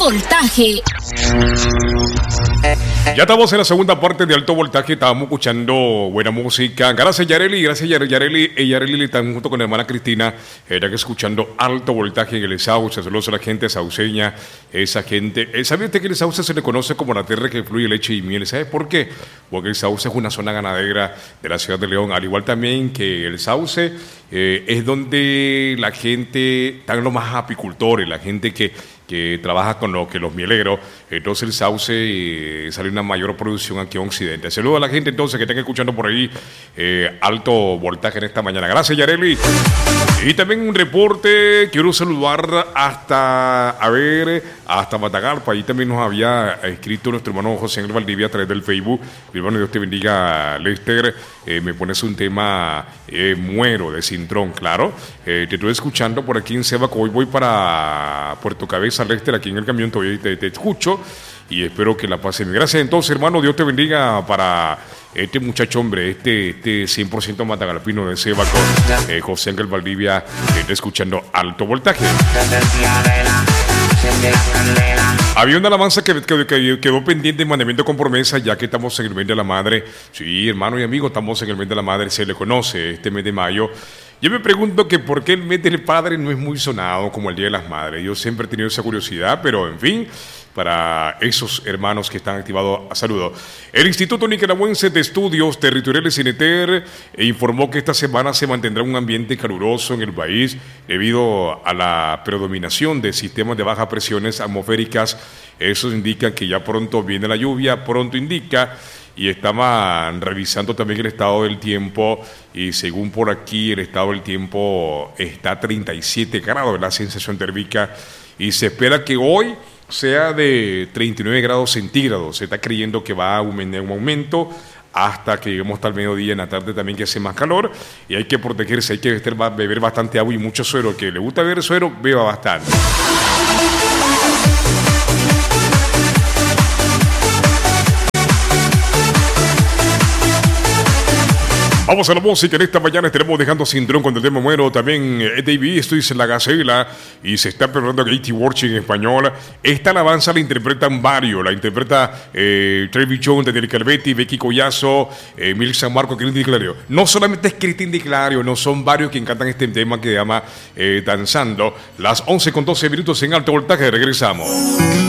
voltaje. Ya estamos en la segunda parte de Alto Voltaje, estábamos escuchando buena música. Gracias Yareli, Yareli están junto con la hermana Cristina, era que escuchando Alto Voltaje en el Sauce. Saludos a la gente sauceña, esa gente. ¿Sabe usted que el Sauce se le conoce como la tierra que fluye leche y miel? ¿Sabe por qué? Porque el Sauce es una zona ganadera de la ciudad de León, al igual también que el Sauce es donde la gente, están los más apicultores, la gente que trabaja con los mieleros. Entonces el Sauce sale una mayor producción aquí en Occidente. Saludos a la gente entonces que están escuchando por ahí Alto Voltaje en esta mañana. Gracias Yareli. Y también un reporte, quiero saludar hasta Matagalpa. Ahí también nos había escrito nuestro hermano José Ángel Valdivia a través del Facebook. Mi hermano, Dios te bendiga, Lester. Me pones un tema, muero de Cintrón, claro. Te estoy escuchando por aquí en Sebaco. Hoy voy para Puerto Cabeza, Lester, aquí en el camión. Todavía te escucho y espero que la pasen. Gracias entonces, hermano. Dios te bendiga para este muchacho, hombre, este 100% matagalpino de Sebaco, José Ángel Valdivia, está escuchando Alto Voltaje. Había una alabanza que quedó pendiente en mandamiento con promesa, ya que estamos en el mes de la madre. Sí, hermano y amigo, estamos en el mes de la madre, se le conoce este mes de mayo. Yo me pregunto que por qué el mes del padre no es muy sonado como el Día de las Madres. Yo siempre he tenido esa curiosidad, pero en fin, para esos hermanos que están activados, saludo. El Instituto Nicaragüense de Estudios Territoriales INETER informó que esta semana se mantendrá un ambiente caluroso en el país debido a la predominación de sistemas de bajas presiones atmosféricas. Eso indica que ya pronto viene la lluvia, pronto indica. Y estaban revisando también el estado del tiempo y según por aquí el estado del tiempo está a 37 grados la sensación térmica y se espera que hoy sea de 39 grados centígrados. Se está creyendo que va a aumentar un aumento hasta que lleguemos hasta el mediodía, en la tarde también que hace más calor y hay que protegerse, hay que beber bastante agua y mucho suero. Que le gusta beber suero, beba bastante. Vamos a la música, en esta mañana estaremos dejando Cintrón con el tema muero. También David, esto dice La Gacela y se está preparando Katie Walsh en español. Esta alabanza la interpretan varios, la interpreta Trevi Jones, Daniel Calvetti, Becky Collazo, Mil San Marco, Cristín Di Clario. No solamente es Cristín Di Clario, no, son varios que cantan este tema que se llama Danzando. Las 11:12 en Alto Voltaje, regresamos.